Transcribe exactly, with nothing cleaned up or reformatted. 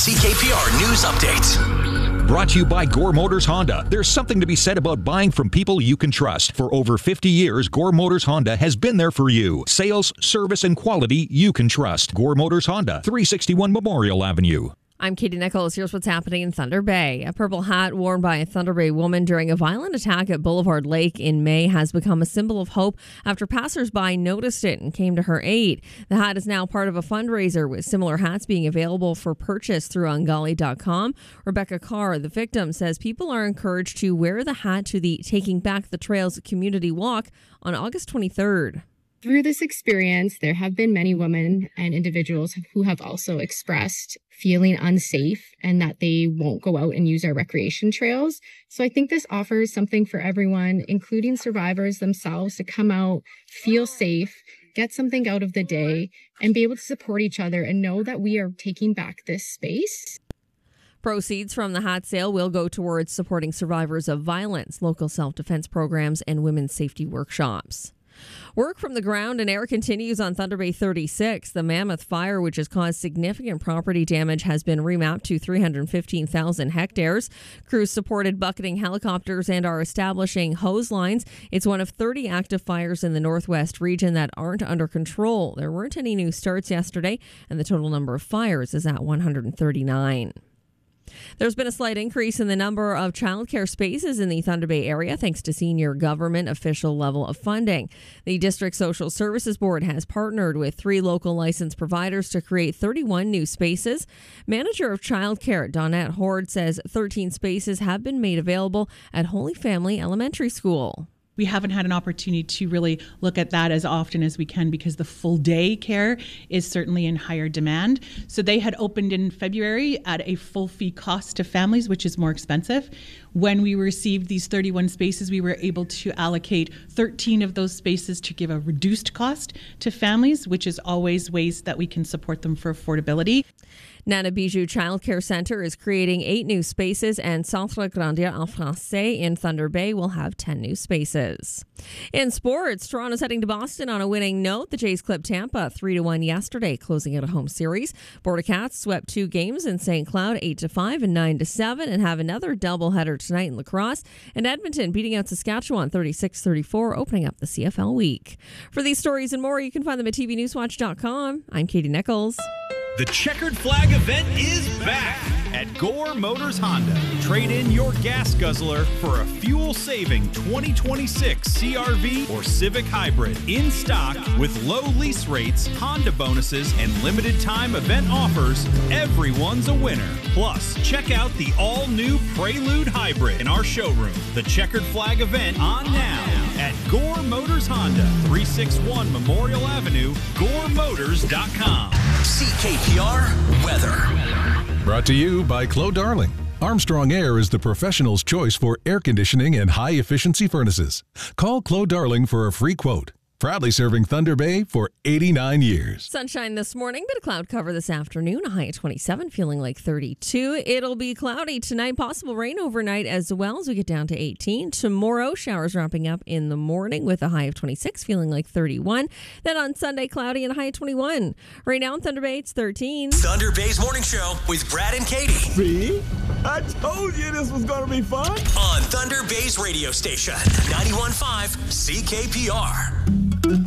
C K P R News Update. Brought to you by Gore Motors Honda. There's something to be said about buying from people you can trust. For over fifty years, Gore Motors Honda has been there for you. Sales, service, and quality you can trust. Gore Motors Honda, three sixty-one Memorial Avenue. I'm Katie Nichols. Here's what's happening in Thunder Bay. A purple hat worn by a Thunder Bay woman during a violent attack at Boulevard Lake in May has become a symbol of hope after passersby noticed it and came to her aid. The hat is now part of a fundraiser with similar hats being available for purchase through ungali dot com. Rebecca Carr, the victim, says people are encouraged to wear the hat to the Taking Back the Trails community walk on August twenty-third. Through this experience, there have been many women and individuals who have also expressed feeling unsafe and that they won't go out and use our recreation trails. So I think this offers something for everyone, including survivors themselves, to come out, feel safe, get something out of the day, and be able to support each other and know that we are taking back this space. Proceeds from the hat sale will go towards supporting survivors of violence, local self-defense programs, and women's safety workshops. Work from the ground and air continues on Thunder Bay thirty-six. The Mammoth Fire, which has caused significant property damage, has been remapped to three hundred fifteen thousand hectares. Crews supported bucketing helicopters and are establishing hose lines. It's one of thirty active fires in the northwest region that aren't under control. There weren't any new starts yesterday, and the total number of fires is at one hundred thirty-nine. There's been a slight increase in the number of childcare spaces in the Thunder Bay area thanks to senior government official level of funding. The District Social Services Board has partnered with three local licensed providers to create thirty-one new spaces. Manager of childcare Donette Horde says thirteen spaces have been made available at Holy Family Elementary School. We haven't had an opportunity to really look at that as often as we can because the full day care is certainly in higher demand. So they had opened in February at a full fee cost to families, which is more expensive. When we received these thirty-one spaces, we were able to allocate thirteen of those spaces to give a reduced cost to families, which is always ways that we can support them for affordability. Nana Bijou Child Care Centre is creating eight new spaces, and Centre Grandir en Français in Thunder Bay will have ten new spaces. In sports, Toronto's heading to Boston on a winning note. The Jays clipped Tampa three to one yesterday, closing out a home series. Border Cats swept two games in Saint Cloud, eight to five and nine to seven, and have another doubleheader tonight in lacrosse. And Edmonton beating out Saskatchewan thirty-six thirty-four, opening up the C F L week. For these stories and more, you can find them at T V News Watch dot com. I'm Katie Nichols. The Checkered Flag event is back at Gore Motors Honda. Trade in your gas guzzler for a fuel-saving twenty twenty-six C R V or Civic Hybrid in stock with low lease rates, Honda bonuses, and limited-time event offers. Everyone's a winner. Plus, check out the all-new Prelude Hybrid in our showroom. The Checkered Flag event on now at Gore Motors Honda, three sixty-one Memorial Avenue, gore motors dot com. C K P R Weather. Brought to you by Clos Darling. Armstrong Air is the professional's choice for air conditioning and high-efficiency furnaces. Call Clos Darling for a free quote. Proudly serving Thunder Bay for eighty-nine years. Sunshine this morning, bit of cloud cover this afternoon, a high of twenty-seven, feeling like thirty-two. It'll be cloudy tonight, possible rain overnight as well as we get down to eighteen. Tomorrow, showers ramping up in the morning with a high of twenty-six, feeling like thirty-one. Then on Sunday, cloudy and a high of twenty-one. Right now in Thunder Bay, it's thirteen. Thunder Bay's Morning Show with Brad and Katie. See? I told you this was going to be fun. On Thunder Bay's radio station, ninety-one point five C K P R.